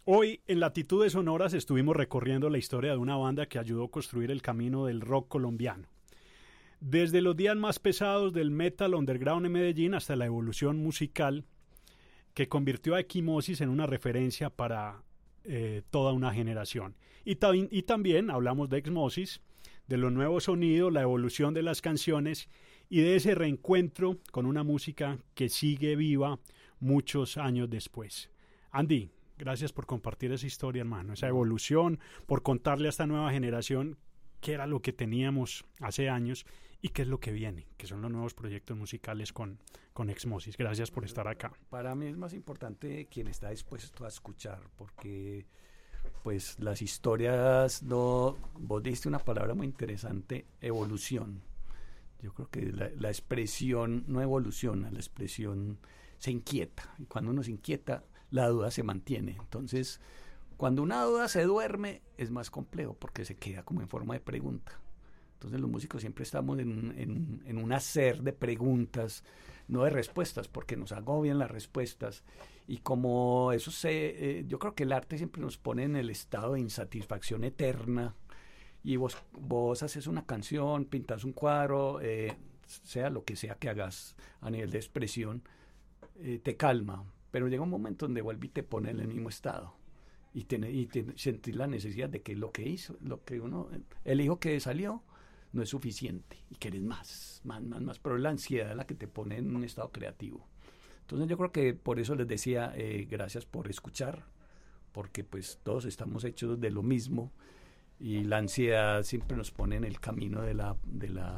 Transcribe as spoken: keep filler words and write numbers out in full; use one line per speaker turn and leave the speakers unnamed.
Hoy en Latitudes Sonoras estuvimos recorriendo la historia de una banda que ayudó a construir el camino del rock colombiano. Desde los días más pesados del metal underground en Medellín hasta la evolución musical que convirtió a Equimosis en una referencia para eh, toda una generación. Y, ta- y también hablamos de Exmosis, de los nuevos sonidos, la evolución de las canciones y de ese reencuentro con una música que sigue viva muchos años después. Andy, gracias por compartir esa historia, hermano, esa evolución, por contarle a esta nueva generación qué era lo que teníamos hace años y qué es lo que viene, que son los nuevos proyectos musicales con, con Exmosis. Gracias por estar acá.
Para mí es más importante quien está dispuesto a escuchar, porque pues las historias, no, vos diste una palabra muy interesante, evolución. Yo creo que la, la expresión no evoluciona, la expresión se inquieta, y cuando uno se inquieta, la duda se mantiene. Entonces, cuando una duda se duerme, es más complejo, porque se queda como en forma de pregunta. Entonces los músicos siempre estamos en, en, en un hacer de preguntas, no de respuestas, porque nos agobian las respuestas. Y como eso se... Eh, yo creo que el arte siempre nos pone en el estado de insatisfacción eterna. Y vos, vos haces una canción, pintas un cuadro, eh, sea lo que sea que hagas a nivel de expresión, eh, te calma. Pero llega un momento donde vuelve y te pone en el mismo estado. Y, tiene, y tiene, sentir la necesidad de que lo que hizo, lo que uno, el hijo que salió, no es suficiente y quieres más, más, más, más, pero es la ansiedad la que te pone en un estado creativo. Entonces yo creo que por eso les decía, eh, gracias por escuchar, porque pues todos estamos hechos de lo mismo y la ansiedad siempre nos pone en el camino de la, de la